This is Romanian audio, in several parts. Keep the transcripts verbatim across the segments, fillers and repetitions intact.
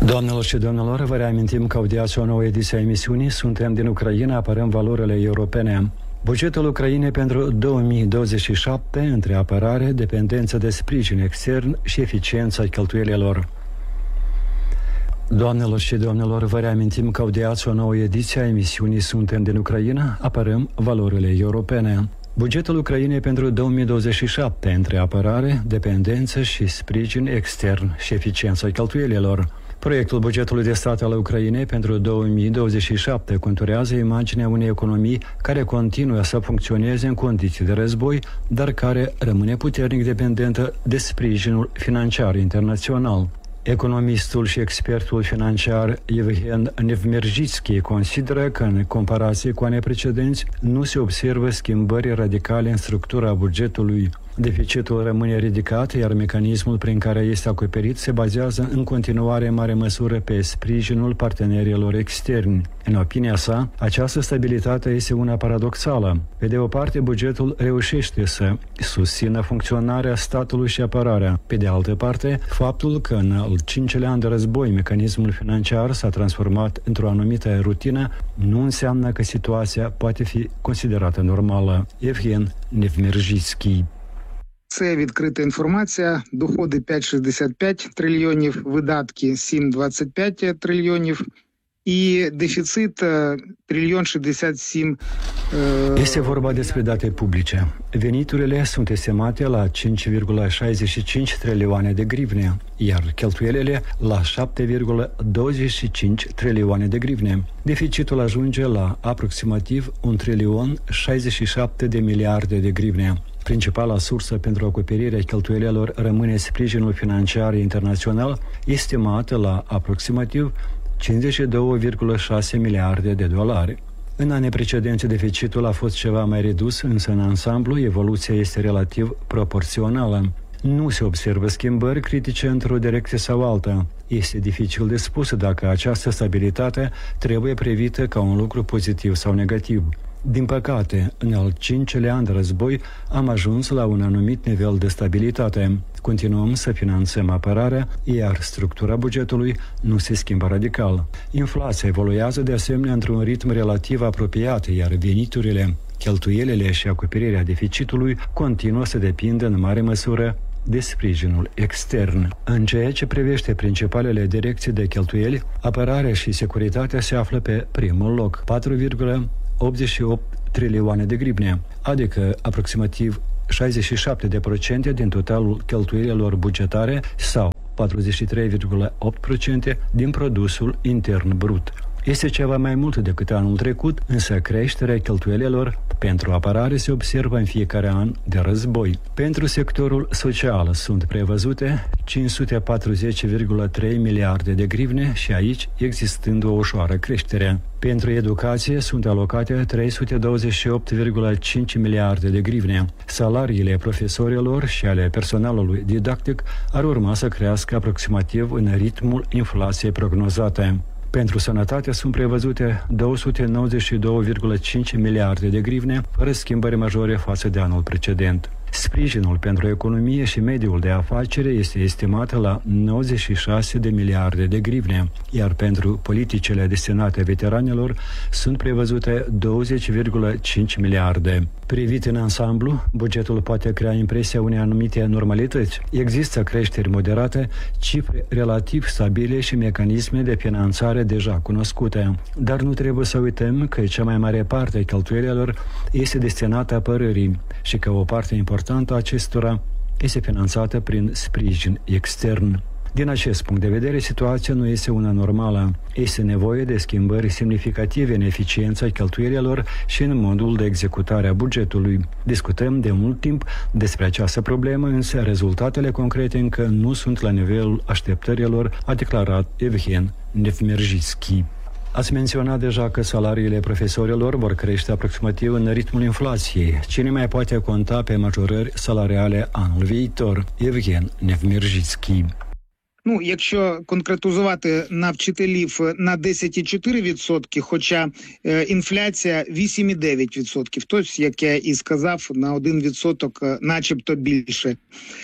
Doamnelor și domnilor, vă reamintim că audiați o nouă ediție a emisiunii. Suntem din Ucraina, apărăm valorile europene. Bugetul Ucrainei pentru două mii douăzeci și șapte între apărare, dependență de sprijin extern și eficiența cheltuielilor. Doamnelor și domnilor, vă reamintim că audiați o nouă ediție a emisiunii Suntem din Ucraina, apărăm valorile europene. Bugetul Ucrainei pentru două mii douăzeci și șapte între apărare, dependență și sprijin extern și eficiența cheltuielilor. Proiectul bugetului de stat al Ucrainei pentru două mii douăzeci și șapte conturează imaginea unei economii care continuă să funcționeze în condiții de război, dar care rămâne puternic dependentă de sprijinul financiar internațional. Economistul și expertul financiar Evgen Nevmerzhitsky consideră că, în comparație cu anii precedenți, nu se observă schimbări radicale în structura bugetului. Deficitul rămâne ridicat, iar mecanismul prin care este acoperit se bazează în continuare în mare măsură pe sprijinul partenerilor externi. În opinia sa, această stabilitate este una paradoxală. Pe de o parte, bugetul reușește să susțină funcționarea statului și apărarea. Pe de altă parte, faptul că în al cincilea an de război mecanismul financiar s-a transformat într-o anumită rutină nu înseamnă că situația poate fi considerată normală. Evgen Nevmerzhitsky. Це відкрита інформація. Доходи п'ять цілих шістдесят п'ять трильйонів, видатки сім цілих двадцять п'ять трильйонів і дефіцит трильйон шістдесят сім. Este vorba despre date publice. Veniturile sunt estimate la cinci virgulă șaizeci și cinci trilioane de grivne, iar cheltuielile la șapte virgulă douăzeci și cinci trilioane de grivne. Deficitul ajunge la aproximativ un trilion șaizeci și șapte de miliarde de grivne. Principala sursă pentru acoperirea cheltuielilor rămâne sprijinul financiar internațional, estimat la aproximativ cincizeci și doi virgulă șase miliarde de dolari. În anii precedenți, deficitul a fost ceva mai redus, însă în ansamblu evoluția este relativ proporțională. Nu se observă schimbări critice într-o direcție sau alta. Este dificil de spus dacă această stabilitate trebuie privită ca un lucru pozitiv sau negativ. Din păcate, în al cincilea an de război am ajuns la un anumit nivel de stabilitate. Continuăm să finanțăm apărarea, iar structura bugetului nu se schimbă radical. Inflația evoluează de asemenea într-un ritm relativ apropiat, iar veniturile, cheltuielile și acoperirea deficitului continuă să depindă în mare măsură de sprijinul extern. În ceea ce privește principalele direcții de cheltuieli, apărarea și securitatea se află pe primul loc, patru virgulă optzeci și opt trilioane de grivne, adică aproximativ șaizeci și șapte la sută din totalul cheltuielilor bugetare sau patruzeci și trei virgulă opt la sută din produsul intern brut. Este ceva mai mult decât anul trecut, însă creșterea cheltuielilor pentru apărare se observă în fiecare an de război. Pentru sectorul social sunt prevăzute cinci sute patruzeci virgulă trei miliarde de grivne și aici existând o ușoară creștere. Pentru educație sunt alocate trei sute douăzeci și opt virgulă cinci miliarde de grivne. Salariile profesorilor și ale personalului didactic ar urma să crească aproximativ în ritmul inflației prognozate. Pentru sănătate sunt prevăzute două sute nouăzeci și doi virgulă cinci miliarde de grivne, fără schimbări majore față de anul precedent. Sprijinul pentru economie și mediul de afaceri este estimat la nouăzeci și șase de miliarde de grivne, iar pentru politicile destinate veteranilor sunt prevăzute douăzeci virgulă cinci miliarde. Privit în ansamblu, bugetul poate crea impresia unei anumite normalități. Există creșteri moderate, cifre relativ stabile și mecanisme de finanțare deja cunoscute. Dar nu trebuie să uităm că cea mai mare parte a cheltuielilor este destinată apărării și că o parte importantă a acestora este finanțată prin sprijin extern. Din acest punct de vedere, situația nu este una normală. Este nevoie de schimbări semnificative în eficiența cheltuielilor și în modul de executare a bugetului. Discutăm de mult timp despre această problemă, însă rezultatele concrete încă nu sunt la nivelul așteptărilor, a declarat Evgen Nevmerzhitsky. Ați menționat deja că salariile profesorilor vor crește aproximativ în ritmul inflației. Cine mai poate conta pe majorări salariale anul viitor? Evgen Nevmerzhitsky. Ну, якщо конкретизувати на вчителів на десять цілих чотири десятих відсотки, хоча е, інфляція вісім цілих дев'ять відсотків, тобто, як я і сказав, на один відсоток начебто більше.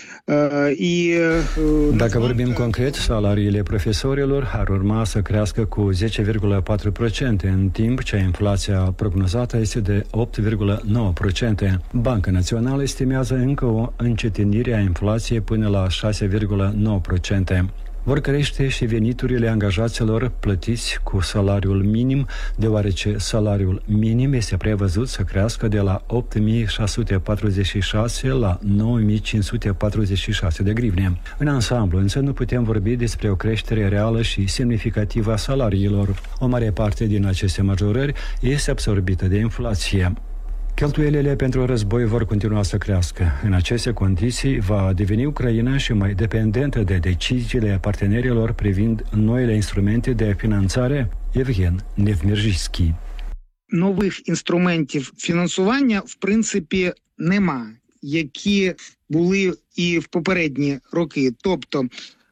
Dacă vorbim concret, salariile profesorilor ar urma să crească cu zece virgulă patru la sută, în timp ce inflația prognozată este de opt virgulă nouă la sută. Banca Națională estimează încă o încetinire a inflației până la șase virgulă nouă la sută. Vor crește și veniturile angajaților plătiți cu salariul minim, deoarece salariul minim este prevăzut să crească de la opt mii șase sute patruzeci și șase la nouă mii cinci sute patruzeci și șase de grivne. În ansamblu, însă, nu putem vorbi despre o creștere reală și semnificativă a salariilor. O mare parte din aceste majorări este absorbită de inflație. Cheltuielile pentru război vor continua să crească. În aceste condiții va deveni Ucraina și mai dependentă de deciziile partenerilor privind noile instrumente de finanțare. Євген Невмержицький. Нових інструментів фінансування, в принципі, нема, які були і в попередні роки. Тобто,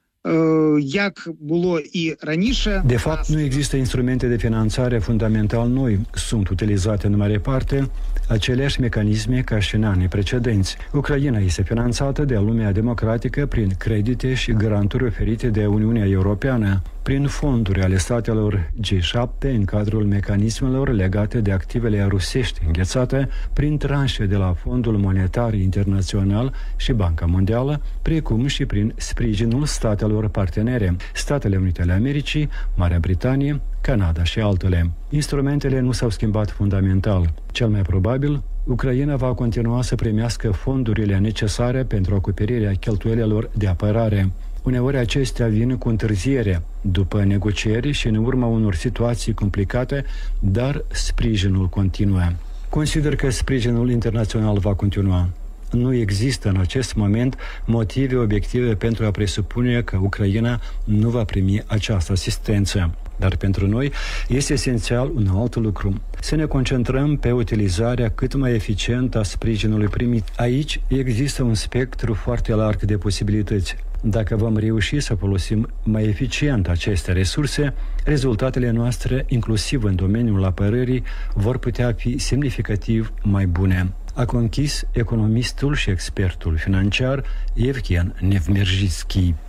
як було і раніше. De fapt, nu există instrumente de finanțare fundamental noi. Sunt utilizate în mare parte aceleași mecanisme ca și în anii precedenți. Ucraina este finanțată de lumea democratică prin credite și granturi oferite de Uniunea Europeană, prin fonduri ale statelor G șapte în cadrul mecanismelor legate de activele rusești înghețate, prin tranșe de la Fondul Monetar Internațional și Banca Mondială, precum și prin sprijinul statelor partenere, Statele Unite ale Americii, Marea Britanie, Canada și altele. Instrumentele nu s-au schimbat fundamental. Cel mai probabil, Ucraina va continua să primească fondurile necesare pentru acoperirea cheltuielilor de apărare. Uneori acestea vin cu întârziere, după negocieri și în urma unor situații complicate, dar sprijinul continuă. Consider că sprijinul internațional va continua. Nu există în acest moment motive obiective pentru a presupune că Ucraina nu va primi această asistență. Dar pentru noi este esențial un alt lucru. Să ne concentrăm pe utilizarea cât mai eficientă a sprijinului primit. Aici există un spectru foarte larg de posibilități. Dacă vom reuși să folosim mai eficient aceste resurse, rezultatele noastre, inclusiv în domeniul apărării, vor putea fi semnificativ mai bune. A conchis economistul și expertul financiar Євген Невмержицький.